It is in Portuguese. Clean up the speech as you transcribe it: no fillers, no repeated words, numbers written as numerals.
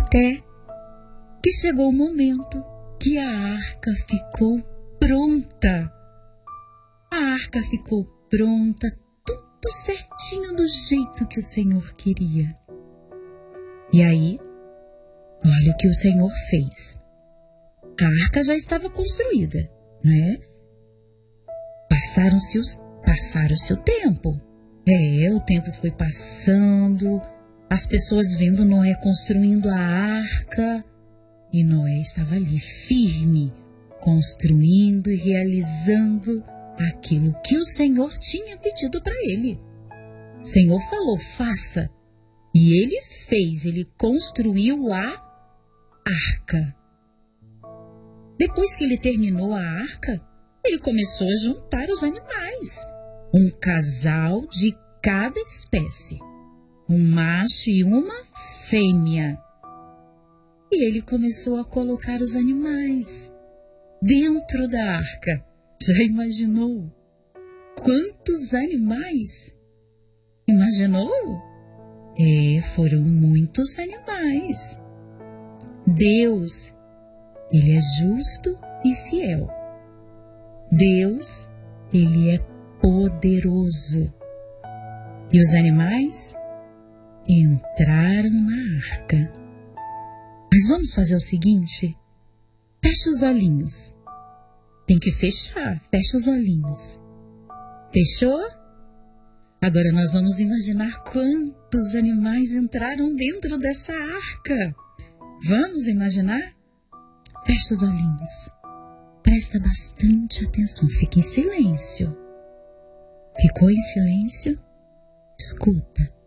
Até que chegou o momento que a arca ficou pronta. A arca ficou pronta, tudo certinho do jeito que o Senhor queria. E aí, olha o que o Senhor fez. A arca já estava construída, né? Passaram-se o tempo. O tempo foi passando, as pessoas vendo Noé construindo a arca, e Noé estava ali firme, construindo e realizando aquilo que o Senhor tinha pedido para ele. O Senhor falou, faça. E ele fez, ele construiu a arca. Depois que ele terminou a arca, ele começou a juntar os animais. Um casal de cada espécie. Um macho e uma fêmea. E ele começou a colocar os animais dentro da arca. Já imaginou? Quantos animais? Imaginou? Foram muitos animais. Deus, Ele é justo e fiel. Deus, Ele é poderoso. E os animais entraram na arca. Mas vamos fazer o seguinte: feche os olhinhos. Tem que fechar, fecha os olhinhos. Fechou? Agora nós vamos imaginar quantos animais entraram dentro dessa arca. Vamos imaginar? Fecha os olhinhos. Presta bastante atenção. Fique em silêncio. Ficou em silêncio? Escuta.